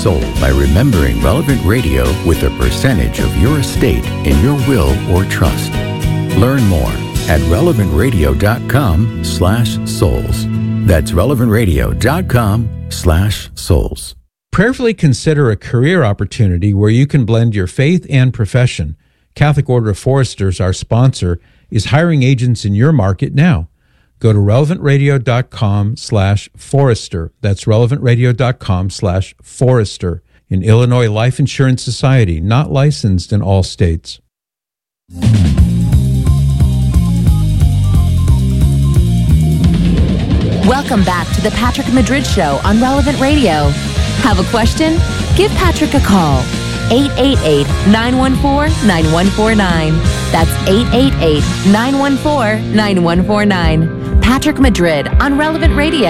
soul by remembering Relevant Radio with a percentage of your estate in your will or trust. Learn more at relevantradio.com/souls. That's relevantradio.com/souls. Prayerfully consider a career opportunity where you can blend your faith and profession. Catholic Order of Foresters, our sponsor, is hiring agents in your market now. Go to relevantradio.com/forester. That's relevantradio.com/forester. In Illinois Life Insurance Society, not licensed in all states. Welcome back to the Patrick Madrid Show on Relevant Radio. Have a question? Give Patrick a call. 888-914-9149. That's 888-914-9149. Patrick Madrid on Relevant Radio.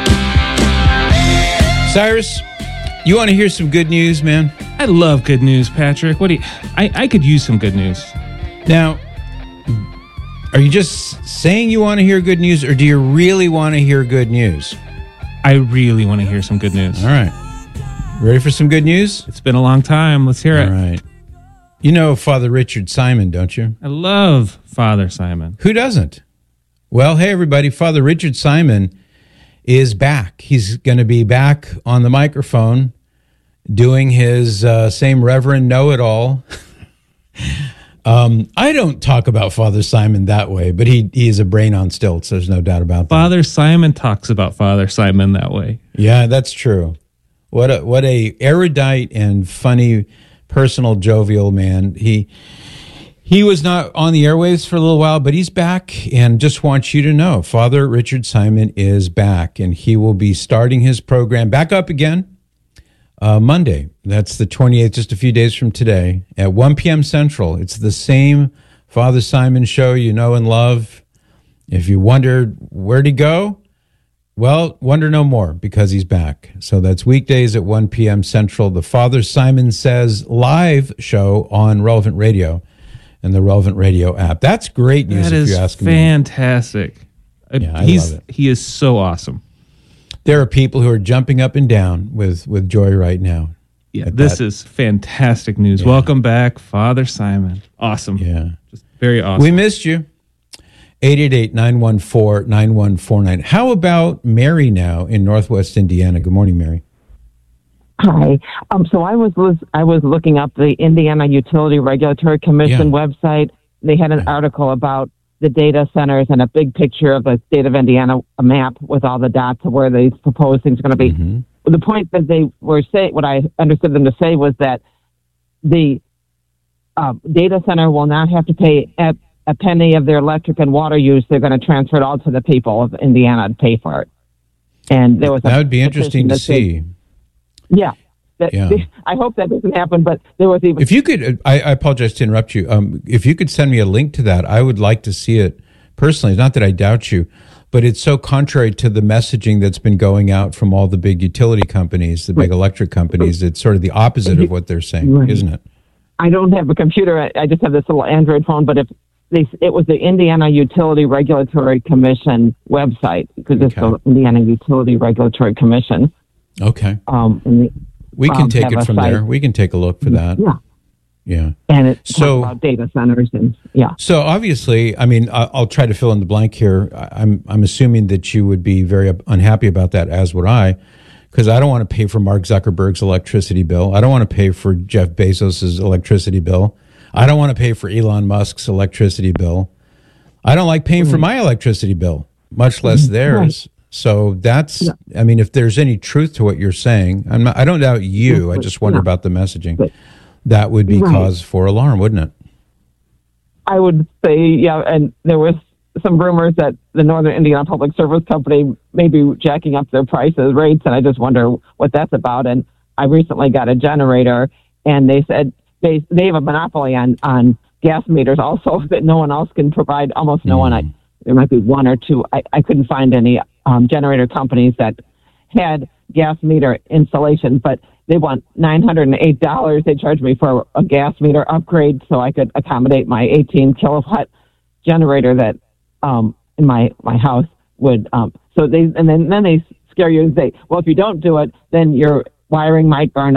Cyrus, you want to hear some good news, man? I love good news, Patrick. I could use some good news. Now, are you just saying you want to hear good news, or do you really want to hear good news? I really want to hear some good news. All right. Ready for some good news? It's been a long time. Let's hear it. All right. You know Father Richard Simon, don't you? I love Father Simon. Who doesn't? Well, hey, everybody. Father Richard Simon is back. He's going to be back on the microphone doing his same Reverend Know-It-All. I don't talk about Father Simon that way, but he is a brain on stilts. There's no doubt about that. Father Simon talks about Father Simon that way. Yeah, that's true. What a erudite and funny, personal, jovial man. He was not on the airwaves for a little while, but he's back, and just want you to know, Father Richard Simon is back, and he will be starting his program back up again Monday. That's the 28th, just a few days from today, at 1 p.m. Central. It's the same Father Simon show you know and love. If you wondered where'd he go, well, wonder no more, because he's back. So that's weekdays at 1 p.m. Central, the Father Simon Says live show on Relevant Radio and the Relevant Radio app. That's great news, if you ask me. That is fantastic. Yeah, I love it. He is so awesome. There are people who are jumping up and down with joy right now. Yeah, this is fantastic news. Yeah. Welcome back, Father Simon. Awesome. Yeah. Just very awesome. We missed you. 888-914-9149. How about Mary now in Northwest Indiana? Good morning, Mary. Hi. So I was looking up the Indiana Utility Regulatory Commission website. They had an article about the data centers and a big picture of the state of Indiana, a map with all the dots of where these proposed things are going to be. Mm-hmm. The point that they were saying, what I understood them to say, was that the data center will not have to pay a penny of their electric and water use. They're going to transfer it all to the people of Indiana to pay for it. And there was that would be interesting to see. I hope that doesn't happen, but there was even... If you could, I apologize to interrupt you. If you could send me a link to that, I would like to see it personally. Not that I doubt you, but it's so contrary to the messaging that's been going out from all the big utility companies, the big electric companies. It's sort of the opposite of what they're saying, isn't it? I don't have a computer. I just have this little Android phone, but it was the Indiana Utility Regulatory Commission website, because it's the Indiana Utility Regulatory Commission. Okay. We can take it from there. We can take a look for that. Yeah. And it's about data centers and So obviously, I mean, I'll try to fill in the blank here. I'm assuming that you would be very unhappy about that, as would I, because I don't want to pay for Mark Zuckerberg's electricity bill. I don't want to pay for Jeff Bezos's electricity bill. I don't want to pay for Elon Musk's electricity bill. I don't like paying for my electricity bill, much less theirs. Right. So that's, I mean, if there's any truth to what you're saying, I don't doubt you. I just wonder about the messaging. That would be cause for alarm, wouldn't it? I would say, and there was some rumors that the Northern Indiana Public Service Company may be jacking up their rates, and I just wonder what that's about. And I recently got a generator, and they said they have a monopoly on gas meters also that no one else can provide, almost no one. There might be one or two. I couldn't find any generator companies that had gas meter installation, but they want $908. They charged me for a gas meter upgrade so I could accommodate my 18 kilowatt generator that in my house would. So then they scare you and say, well, if you don't do it, then your wiring might burn